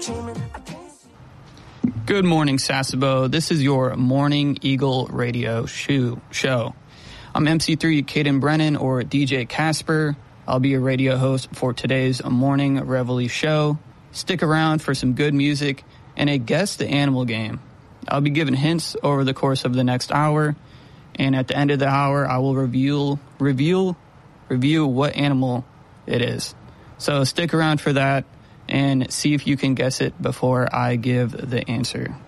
Good morning, Sasebo. This is your Morning Eagle radio show. I'm MC3 Caden Brennan, or DJ Casper. I'll be your radio host for today's Morning Reveille show. Stick around for some good music and a Guess the Animal game. I'll be giving hints over the course of the next hour, and at the end of the hour, I will review what animal it is. So stick around for that and see if you can guess it before I give the answer.